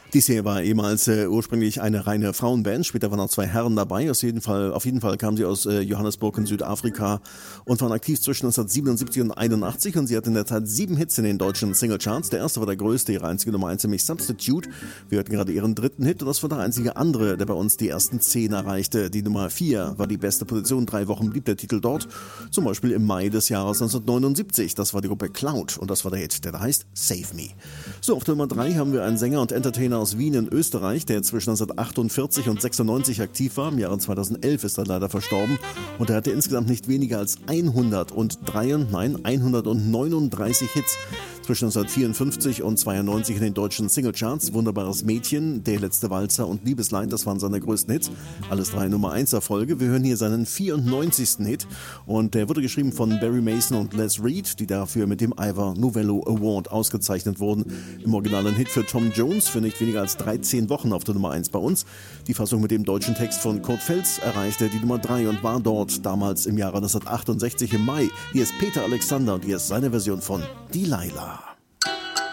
Die Serie war ehemals ursprünglich eine reine Frauenband, später waren noch zwei Herren dabei. Auf jeden Fall kamen sie aus Johannesburg in Südafrika und waren aktiv zwischen 1977 und 81 und sie hatten in der Tat 7 Hits in den deutschen Singlecharts. Der erste war der größte, ihre einzige Nummer 1, nämlich Substitute. Wir hörten gerade ihren dritten Hit und das war der einzige andere, der bei uns die ersten 10 erreichte. Die Nummer 4 war die beste Position, 3 Wochen blieb der Titel dort, zum Beispiel im Mai des Jahres 1979. Das war die Gruppe Cloud und das war der Hit, der da heißt Save Me. So, auf der Nummer 3 haben wir einen Sänger und Entertainer aus Wien in Österreich, der zwischen 1948 und 96 aktiv war. Im Jahre 2011 ist er leider verstorben und er hatte insgesamt nicht weniger als 139 Hits zwischen 1954 und 92 in den deutschen Singlecharts. Wunderbares Mädchen, Der letzte Walzer und Liebesleid, das waren seine größten Hits. Alles 3 Nummer 1 Erfolge. Wir hören hier seinen 94. Hit und der wurde geschrieben von Barry Mason und Les Reed, die dafür mit dem Ivor Novello Award ausgezeichnet wurden. Im Original ein Hit für Tom Jones für nicht weniger als 13 Wochen auf der Nummer 1 bei uns. Die Fassung mit dem deutschen Text von Kurt Feltz erreichte die Nummer 3 und war dort damals im Jahre 1968 im Mai. Hier ist Peter Alexander und hier ist seine Version von Delilah.